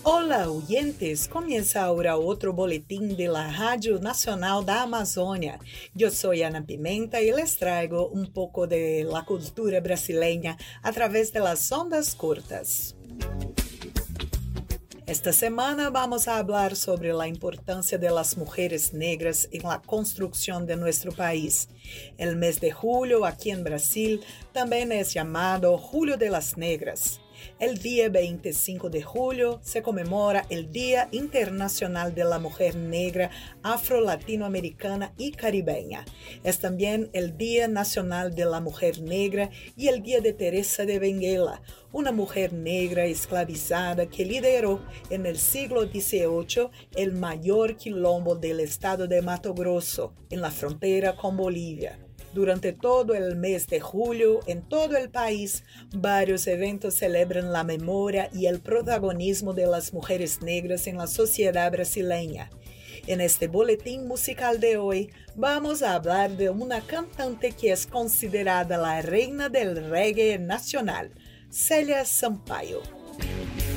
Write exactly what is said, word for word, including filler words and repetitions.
Olá, oyentes! Comienza ahora otro boletín de la Radio Nacional da Amazônia. Yo soy Ana Pimenta y les traigo un poco de la cultura brasileña a través de las ondas cortas. Esta semana vamos a hablar sobre la importancia de las mujeres negras en la construcción de nuestro país. El mes de julio aquí en Brasil también es llamado Julio de las Negras. El día veinticinco de julio se conmemora el Día Internacional de la Mujer Negra Afro-Latinoamericana y Caribeña. Es también el Día Nacional de la Mujer Negra y el Día de Teresa de Benguela, una mujer negra esclavizada que lideró en el siglo dieciocho el mayor quilombo del estado de Mato Grosso, en la frontera con Bolivia. Durante todo el mes de julio, en todo el país, varios eventos celebran la memoria y el protagonismo de las mujeres negras en la sociedad brasileña. En este boletín musical de hoy, vamos a hablar de una cantante que es considerada la reina del reggae nacional, Célia Sampaio.